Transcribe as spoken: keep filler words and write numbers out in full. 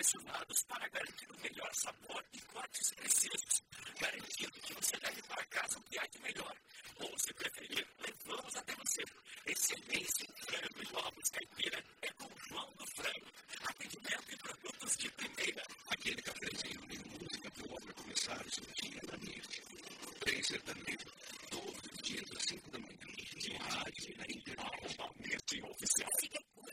selecionados para garantir o melhor sabor e cortes precisos, garantindo que você leve para casa o que há de melhor. Ou, se preferir, levamos até você. Excelência em frango e ovos caipira é com o João do Frango. Atendimento e produtos de primeira. Aquele cafezinho de música para o homem começar o seu dia na noite. Trem sertanejo, todos os dias às cinco da manhã. De rádio, na internet, normalmente oficial.